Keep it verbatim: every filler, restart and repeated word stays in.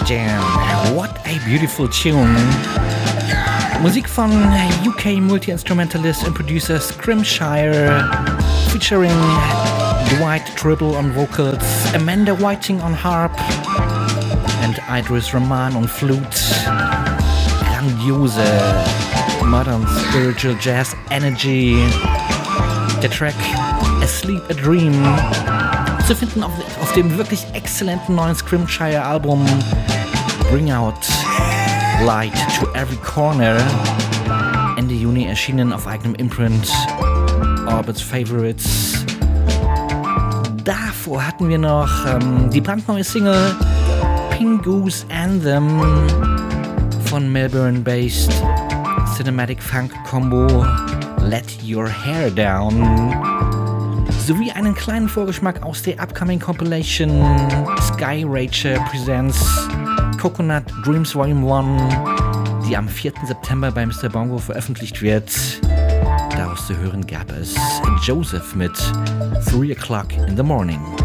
Jam. What a beautiful tune. Musik von U K Multi-Instrumentalist and Producer Scrimshire, featuring Dwight Tribble on vocals, Amanda Whiting on harp and Idris Rahman on flute. Grandiose modern spiritual jazz energy. Der Track Asleep a Dream zu finden auf, auf dem wirklich exzellenten neuen Scrimshire-Album Bring Out Light to Every Corner, Ende Juni erschienen auf eigenem Imprint Orbit's Favorites. Davor hatten wir noch ähm, die brandneue Single Pingu's Anthem von Melbourne-based Cinematic Funk Combo Let Your Hair Down, sowie einen kleinen Vorgeschmack aus der upcoming Compilation Sky Racer Presents Coconut Dreams Volume eins, die am vierten September bei Mister Bongo veröffentlicht wird. Daraus zu hören gab es Joseph mit Three O'Clock in the Morning.